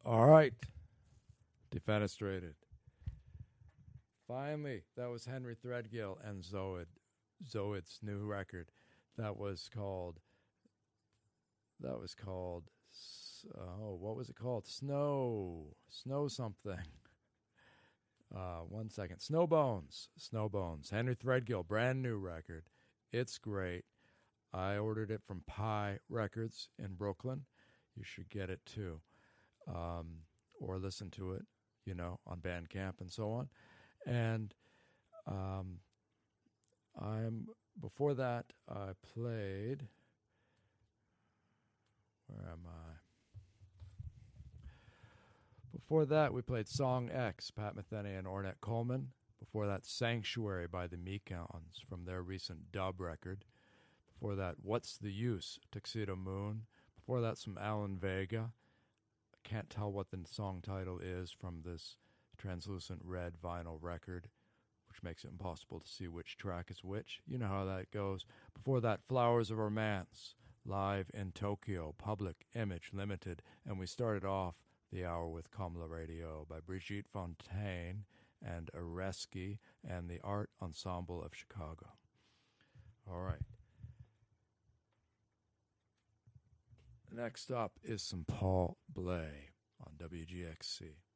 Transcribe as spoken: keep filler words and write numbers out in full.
All right. Defenestrated. Finally, that was Henry Threadgill and Zoid. Zoid's new record. That was called. That was called. Oh, what was it called? Snow. Snow something. Uh, one second. Snowbones. Snowbones. Henry Threadgill, brand new record. It's great. I ordered it from Pi Records in Brooklyn. You should get it too. Um, or listen to it, you know, on Bandcamp and so on. And um, I'm before that I played. Where am I? Before that, we played Song X, Pat Metheny and Ornette Coleman. Before that, Sanctuary by the Mekons from their recent dub record. Before that, What's the Use, Tuxedo Moon. Before that, some Alan Vega. I can't tell what the song title is from this translucent red vinyl record, which makes it impossible to see which track is which. You know how that goes. Before that, Flowers of Romance, live in Tokyo, Public Image Limited. And we started off the hour with Comme la Radio by Brigitte Fontaine and Areski and the Art Ensemble of Chicago. All right. Next up is some Paul Bley on W G X C.